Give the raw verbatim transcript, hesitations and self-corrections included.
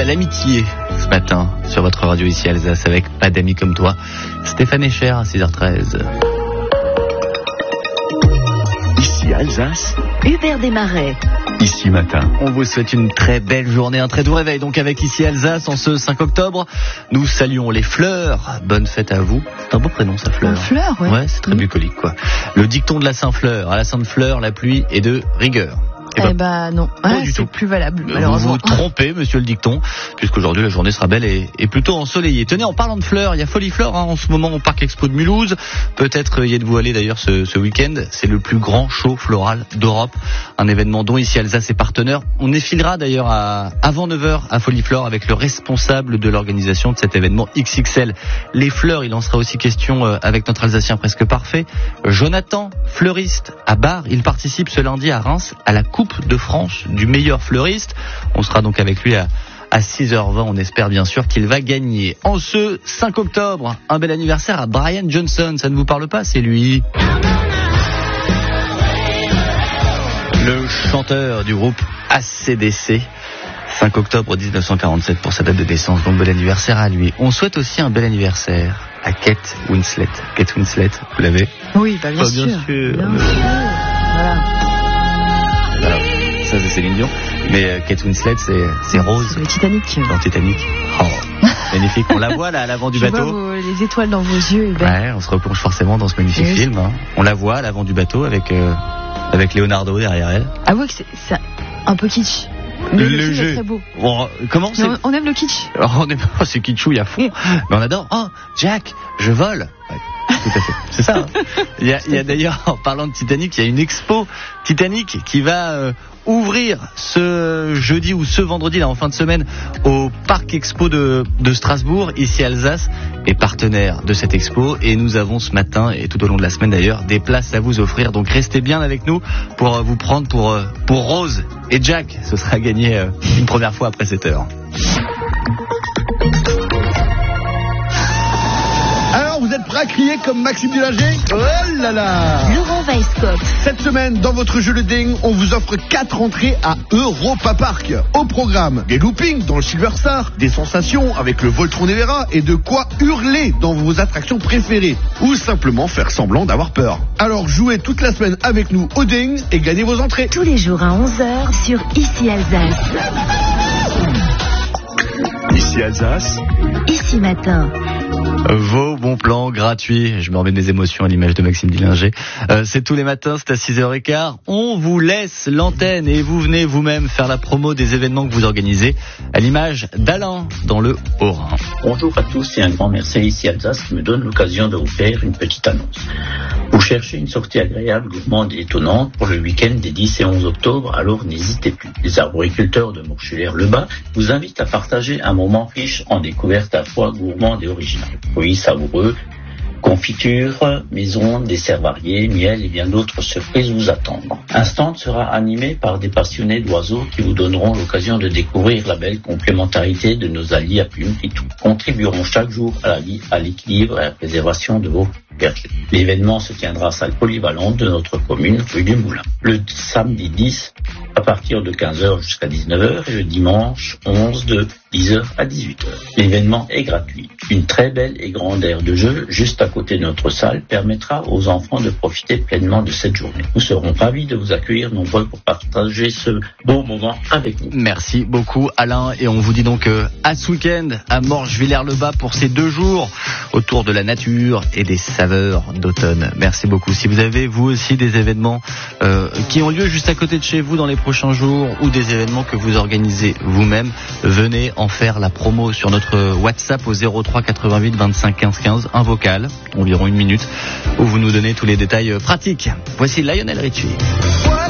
l'amitié ce matin sur votre radio ici Alsace avec Pas d'amis comme toi. Stéphane Echer à six heures treize. Ici Alsace, Hubert Desmarais. Ici Matin. On vous souhaite une très belle journée, un très doux réveil. Donc avec Ici Alsace, en ce cinq octobre, nous saluons les fleurs. Bonne fête à vous. C'est un beau prénom, ça, Fleur. Fleur, ouais. Ouais, c'est très Mmh. bucolique, quoi. Le dicton de la Saint-Fleur. À la Sainte-Fleur, la pluie est de rigueur. Eh ben, bah, non, ah, du c'est tout. plus valable, Vous malheureusement. vous trompez, monsieur le dicton, puisqu'aujourd'hui la journée sera belle et, et plutôt ensoleillée. Tenez, en parlant de fleurs, il y a Folie Flore hein, en ce moment au Parc Expo de Mulhouse. Peut-être y êtes-vous allé d'ailleurs ce, ce week-end. C'est le plus grand show floral d'Europe. Un événement dont ici Alsace est partenaire. On défilera d'ailleurs à, avant neuf heures à Folie Flore avec le responsable de l'organisation de cet événement X X L. Les fleurs, il en sera aussi question avec notre Alsacien presque parfait. Jonathan, fleuriste à Bar, il participe ce lundi à Reims à la Coupe de France du meilleur fleuriste. On sera donc avec lui à, à six heures vingt. On espère bien sûr qu'il va gagner. En ce cinq octobre, un bel anniversaire à Brian Johnson. Ça ne vous parle pas? C'est lui. Le chanteur du groupe A C D C. cinq octobre dix-neuf cent quarante-sept pour sa date de naissance. Donc bel anniversaire à lui. On souhaite aussi un bel anniversaire à Kate Winslet. Kate Winslet, vous l'avez? Oui, bah, bien, Oh, sûr. bien sûr. Bien sûr. Voilà. Alors, ça c'est Céline Dion, mais euh, Kate Winslet c'est, c'est Rose C'est le Titanic. dans Titanic. Oh, magnifique, on la voit là à l'avant du Je vois bateau. vos- les étoiles dans vos yeux. Hubert. Ouais, on se replonge forcément dans ce magnifique Oui. film. Hein. On la voit à l'avant du bateau avec euh, avec Leonardo derrière elle. Avouez que c'est, c'est un peu kitsch. Mais le film est très beau. Bon, comment c'est? Mais on, on aime le kitsch. Alors, on est pas, c'est kitschouille à fond, mais on adore. Oh, Jack, je vole. Ouais, tout à fait. C'est ça. Hein. Il y a, il y a d'ailleurs, en parlant de Titanic, il y a une expo Titanic qui va euh, ouvrir ce jeudi ou ce vendredi, là, en fin de semaine, au Parc Expo de, de Strasbourg, ici Alsace, est partenaire de cette expo. Et nous avons ce matin, et tout au long de la semaine d'ailleurs, des places à vous offrir. Donc restez bien avec nous pour euh, vous prendre pour, euh, pour Rose et Jack. Ce sera gagné euh, une première fois après cette heure. Alors, vous êtes prêts à crier comme Maxime Dulanger? Oh là là! Laurent Weisskopf. Cette semaine, dans votre jeu Le Ding, on vous offre quatre entrées à Europa Park. Au programme, des loopings dans le Silver Star, des sensations avec le Voltron Nevera et de quoi hurler dans vos attractions préférées. Ou simplement faire semblant d'avoir peur. Alors jouez toute la semaine avec nous au Ding et gagnez vos entrées. Tous les jours à onze heures sur Ici Alsace. Ici Alsace, Ici Matin. Vos bons plans gratuits. Je me remets des émotions à l'image de Maxime Dillinger. Euh, c'est tous les matins, c'est à six heures quinze. On vous laisse l'antenne et vous venez vous-même faire la promo des événements que vous organisez à l'image d'Alain dans le Haut-Rhin. Bonjour à tous et un grand merci ici Alsace qui me donne l'occasion de vous faire une petite annonce. Vous cherchez une sortie agréable, gourmande et étonnante pour le week-end des dix et onze octobre, alors n'hésitez plus. Les arboriculteurs de Morchulaire-le-Bas vous invitent à partager un moment riche en découvertes à la fois gourmandes et originales. Fruits savoureux, confitures, maison, desserts variés, miel et bien d'autres surprises vous attendent. Un stand sera animé par des passionnés d'oiseaux qui vous donneront l'occasion de découvrir la belle complémentarité de nos alliés à plumes qui contribueront chaque jour à la vie, à l'équilibre et à la préservation de vos bergers. L'événement se tiendra à salle polyvalente de notre commune, rue du Moulin, le samedi dix à partir de quinze heures jusqu'à dix-neuf heures et le dimanche onze de dix heures à dix-huit heures. L'événement est gratuit. Une très belle et grande aire de jeu juste à côté de notre salle permettra aux enfants de profiter pleinement de cette journée. Nous serons ravis de vous accueillir nombreux pour partager ce beau moment avec nous. Merci beaucoup Alain et on vous dit donc euh, à ce week-end à Morchevillers-le-Bas pour ces deux jours autour de la nature et des saveurs d'automne. Merci beaucoup. Si vous avez vous aussi des événements euh, qui ont lieu juste à côté de chez vous dans les prochains jours ou des événements que vous organisez vous-même, venez en faire la promo sur notre WhatsApp au zéro trois quatre-vingt-huit vingt-cinq quinze quinze, un vocal, environ une minute, où vous nous donnez tous les détails pratiques. Voici Lionel Richie.